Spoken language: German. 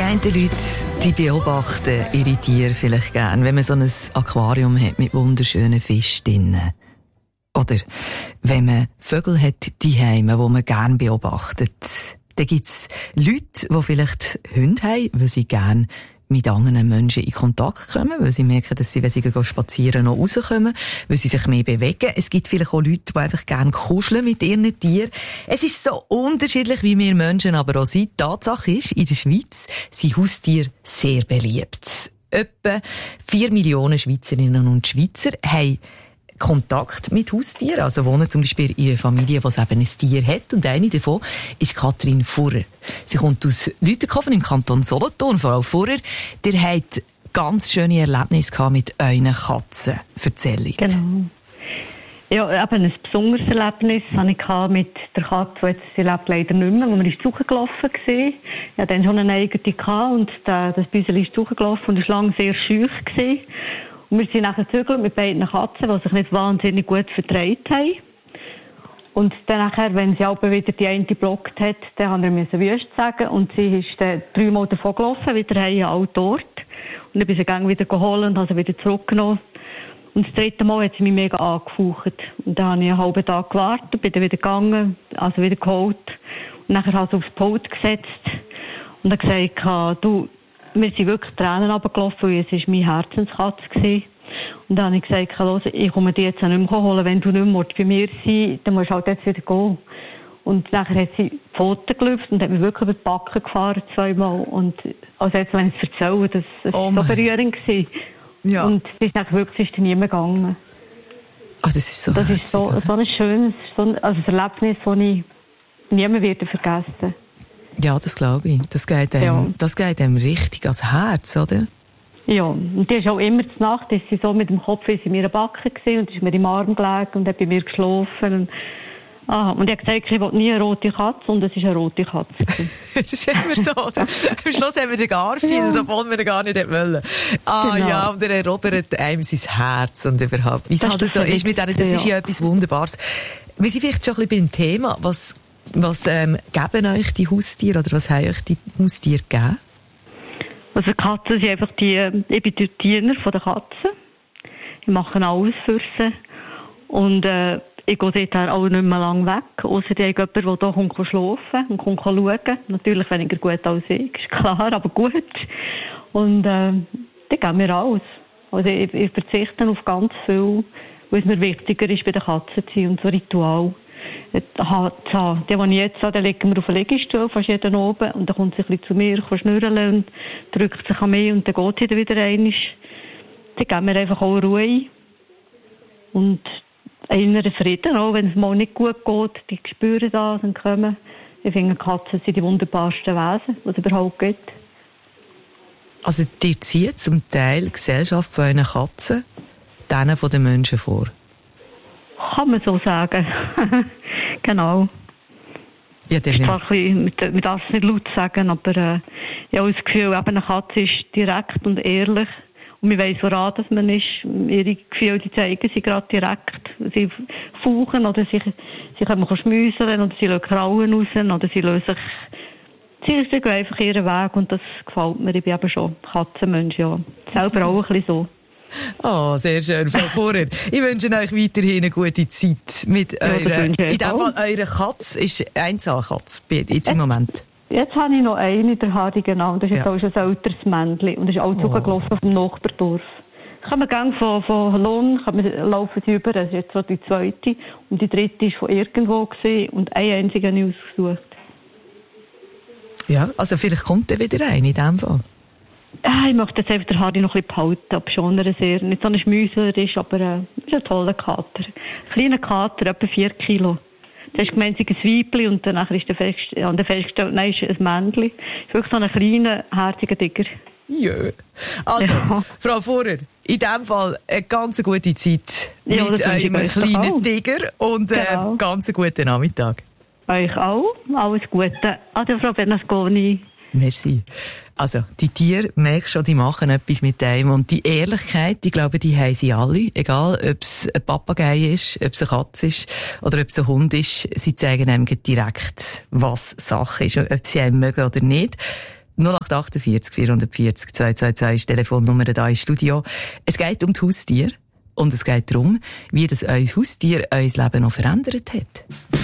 einen Leute, die beobachten ihre Tiere vielleicht gern, wenn man so ein Aquarium hat mit wunderschönen Fischen drinnen. Oder wenn man Vögel hat daheim, die man gern beobachtet. Dann gibt's Leute, die vielleicht Hunde haben, weil sie gern mit anderen Menschen in Kontakt kommen, weil sie merken, dass sie, wenn sie spazieren, noch rauskommen, weil sie sich mehr bewegen. Es gibt vielleicht auch Leute, die einfach gerne kuscheln mit ihren Tieren. Es ist so unterschiedlich, wie wir Menschen aber auch sind. Die Tatsache ist, in der Schweiz sind Haustiere sehr beliebt. Etwa 4 Millionen Schweizerinnen und Schweizer haben Kontakt mit Haustieren, also wohnen zum Beispiel in einer Familie, die eben ein Tier hat. Und eine davon ist Katrin Furrer. Sie kommt aus Lüterkofen im Kanton Solothurn. Frau Furrer, ihr habt ganz schöne Erlebnisse gehabt mit euren Katzen. Erzählt. Genau. Ja, eben ein besonderes Erlebnis hatte ich mit der Katze, sie lebt leider nicht mehr, wo wir ins Suchen gelaufen waren. Ich hatte dann schon eine eigene gehabt und das Büsel ist gelaufen und war lange sehr schüch gewesen. Und wir sind nachher zügelt mit beiden Katzen, die sich nicht wahnsinnig gut verträgt haben. Und dann nachher, wenn sie auch wieder die eine geblockt hat, dann musste ich Wüst sagen. Und sie ist dann 3 Mal davon gelaufen, wieder heim, auch dort. Und ich bin sie dann wieder geholt und habe sie wieder zurückgenommen. Und das 3. Mal hat sie mich mega angefaucht. Und dann habe ich einen halben Tag gewartet, bin dann wieder gegangen, also wieder geholt. Und nachher habe ich sie aufs Pult gesetzt. Und dann gesagt, du, mir sind wirklich Tränen runtergelaufen, weil es meine Herzenskatze war. Und dann habe ich gesagt, los, ich komme die jetzt nicht mehr holen. Wenn du nicht mehr bei mir sein willst, dann musst du halt jetzt wieder gehen. Und nachher hat sie die Pfoten gelüpft und hat mich wirklich über die Backen gefahren, 2 Mal. Und also jetzt, wenn ich es erzähle, das war so berührend. Ja. Und sie ist dann wirklich nie mehr gegangen. Also es ist so das herzig, ist so ein schönes also ein Erlebnis, das ich nie mehr vergessen werde. Ja, das glaube ich. Das geht einem richtig ans Herz, oder? Ja, und die ist auch immer zur Nacht, ist sie so mit dem Kopf in ihrer Backe gewesen und ist mir im Arm gelegen und hat bei mir geschlafen. Und ich habe gesagt, ich will nie eine rote Katze und es ist eine rote Katze. Das ist immer so. Am Schluss haben wir den Garfield, obwohl wir den gar nicht wollen. Genau. Ja, und er erobert einem sein Herz und überhaupt. Wie es halt so ist mit denen, das ist ja etwas Wunderbares. Wir sind vielleicht schon ein bisschen beim Thema. Was geben euch die Haustiere oder was haben euch die Haustiere gegeben? Also Katzen sind einfach ich bin der Diener von der Katzen. Ich mache alles für sie. Und ich gehe dort auch nicht mehr lange weg. Ausser die haben jemanden, der hier kommt schlafen und kommt schauen. Natürlich weniger gut als ich, ist klar, aber gut. Und die geben mir alles. Also ich verzichte auf ganz viel, weil es mir wichtiger ist, bei den Katzen zu sein und so Ritual. Die ich jetzt habe, legen wir auf den Liegestuhl, fast jeden oben, und dann kommt sie ein bisschen zu mir, kann schnurren und drückt sich an mich und dann geht sie wieder einmal. Die geben mir einfach auch Ruhe und inneren Frieden, auch wenn es mal nicht gut geht, die spüren das und kommen. Ich finde, Katzen sind die wunderbarsten Wesen, die es überhaupt gibt. Also die ziehen zum Teil die Gesellschaft von euren Katzen denen von den Menschen vor? Kann man so sagen. Genau. Ja, ich darf es nicht laut sagen, aber ich habe das Gefühl, eine Katze ist direkt und ehrlich. Und man weiss, woran dass man ist. Ihre Gefühle die zeigen sie gerade direkt. Sie fauchen oder sie können schmüseln oder sie lassen Krallen raus oder sie lösen sich gehen einfach ihren Weg und das gefällt mir. Ich bin eben schon Katzenmensch, ja. Selber auch ein bisschen so. Oh, sehr schön, Frau Furrer. Ich wünsche euch weiterhin eine gute Zeit mit eurer... In dem Fall, eure Katze ist Einzelkatze jetzt im Moment. Jetzt habe ich noch eine, der Hardy, genau. Das ist jetzt auch schon ein älteres Männchen und ist auch zugelaufen vom Nachbardorf. Kommen gerne von Lohn, laufen sie über, das ist jetzt so die 2. und die 3. war von irgendwo gewesen, und eine einzige habe ich ausgesucht. Ja, also vielleicht kommt er wieder rein in dem Fall. Ich möchte jetzt einfach den Hardy noch ein bisschen behalten, ob schon er nicht so ein Schmüsler ist, aber ist ein toller Kater. Ein kleiner Kater, etwa 4 Kilo. Das ist gemeint, ein Weibchen und dann ist er festgestellt, nein, ist ein Männchen. Ist wirklich so ein kleiner, herziger Tiger. Ja. Also, ja. Frau Furrer, in diesem Fall eine ganz gute Zeit mit einem kleinen Tiger und ganz guten Nachmittag. Euch auch. Alles Gute. Ade, Frau Bernasconi. Merci. Also, die Tiere, merkst schon, die machen etwas mit dem. Und die Ehrlichkeit, ich glaube, die haben sie alle. Egal, ob es ein Papagei ist, ob es eine Katze ist oder ob es ein Hund ist. Sie zeigen einem direkt, was Sache ist und ob sie einem mögen oder nicht. 0848 440 222 ist die Telefonnummer hier im Studio. Es geht um die Haustiere und es geht darum, wie das unser Haustier unser Leben noch verändert hat.